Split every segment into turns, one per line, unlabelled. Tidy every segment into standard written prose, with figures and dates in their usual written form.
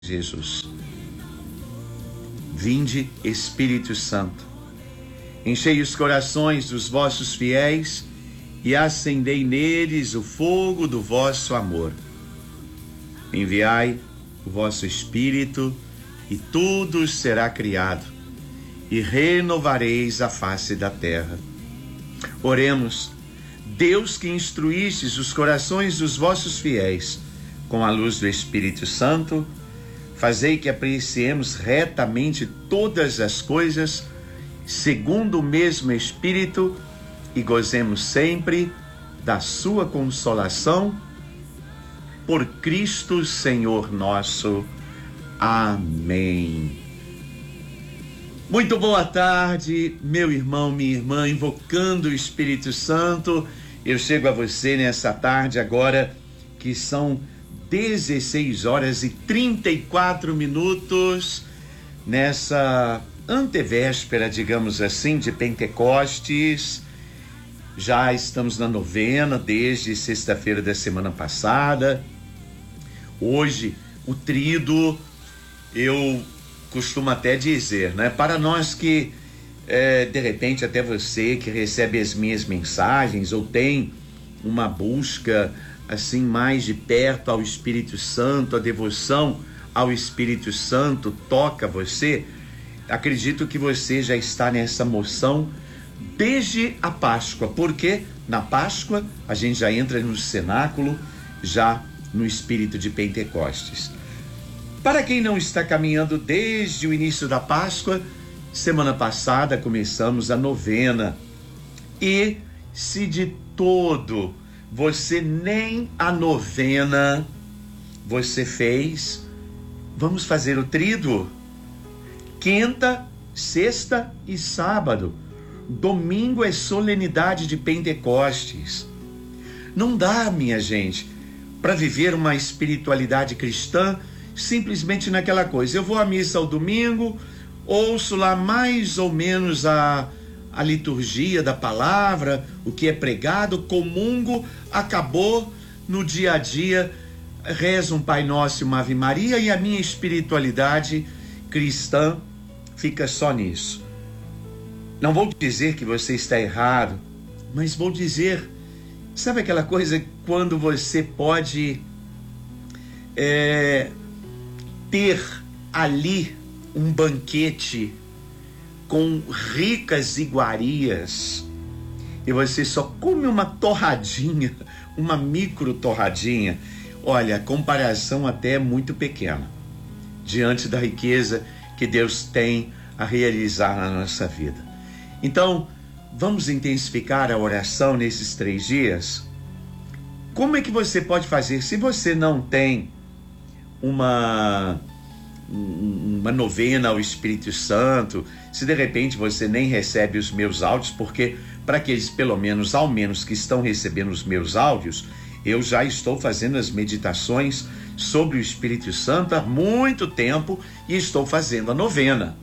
Jesus. Vinde, Espírito Santo, enchei os corações dos vossos fiéis e acendei neles o fogo do vosso amor. Enviai o vosso Espírito e tudo será criado e renovareis a face da terra. Oremos. Deus, que instruístes os corações dos vossos fiéis com a luz do Espírito Santo, fazei que apreciemos retamente todas as coisas segundo o mesmo Espírito e gozemos sempre da sua consolação por Cristo Senhor nosso. Amém. Muito boa tarde, meu irmão, minha irmã, invocando o Espírito Santo. Eu chego a você nessa tarde agora que são 16 horas e 34 minutos, nessa antevéspera, digamos assim, de Pentecostes. Já estamos na novena desde sexta-feira da semana passada. Hoje, o tríduo, eu costumo até dizer, né? Para nós que, de repente, até você que recebe as minhas mensagens ou tem uma busca assim mais de perto ao Espírito Santo, a devoção ao Espírito Santo toca você, acredito que você já está nessa moção desde a Páscoa, porque na Páscoa a gente já entra no cenáculo, já no espírito de Pentecostes. Para quem não está caminhando desde o início da Páscoa, semana passada começamos a novena. E se de todo você nem a novena você fez, vamos fazer o tríduo. Quinta, sexta e sábado. Domingo é solenidade de Pentecostes. Não dá, minha gente, para viver uma espiritualidade cristã simplesmente naquela coisa. Eu vou à missa ao domingo, ouço lá mais ou menos a liturgia da palavra, o que é pregado, comungo, acabou. No dia a dia, rezo um Pai Nosso e uma Ave Maria e a minha espiritualidade cristã fica só nisso. Não vou dizer que você está errado, mas vou dizer, sabe aquela coisa quando você pode ter ali um banquete com ricas iguarias e você só come uma torradinha, uma micro torradinha. Olha, a comparação até é muito pequena diante da riqueza que Deus tem a realizar na nossa vida. Então, vamos intensificar a oração nesses 3 dias. Como é que você pode fazer se você não tem uma novena ao Espírito Santo, se de repente você nem recebe os meus áudios, porque para aqueles pelo menos, ao menos que estão recebendo os meus áudios, eu já estou fazendo as meditações sobre o Espírito Santo há muito tempo e estou fazendo a novena.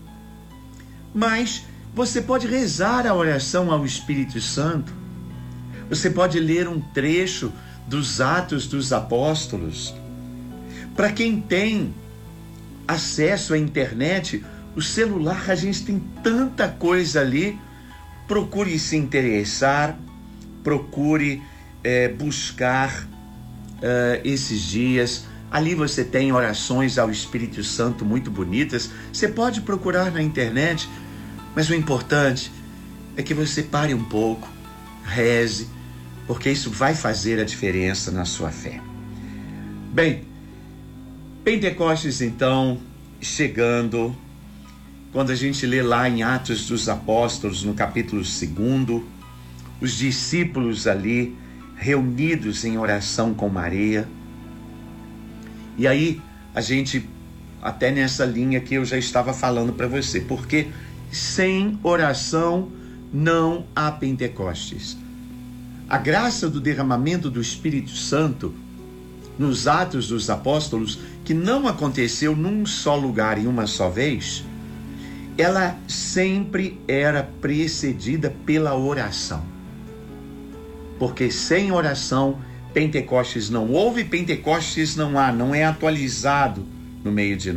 Mas você pode rezar a oração ao Espírito Santo. Você pode ler um trecho dos Atos dos Apóstolos. Para quem tem acesso à internet, o celular, a gente tem tanta coisa ali. Procure se interessar, procure buscar esses dias. Ali você tem orações ao Espírito Santo muito bonitas. Você pode procurar na internet, mas o importante é que você pare um pouco, reze, porque isso vai fazer a diferença na sua fé. Bem, Pentecostes então chegando, quando a gente lê lá em Atos dos Apóstolos, no capítulo 2, os discípulos ali reunidos em oração com Maria. E aí a gente, até nessa linha que eu já estava falando para você, porque sem oração não há Pentecostes. A graça do derramamento do Espírito Santo nos Atos dos Apóstolos, que não aconteceu num só lugar e uma só vez, ela sempre era precedida pela oração. Porque sem oração, Pentecostes não houve, Pentecostes não há, não é atualizado no meio de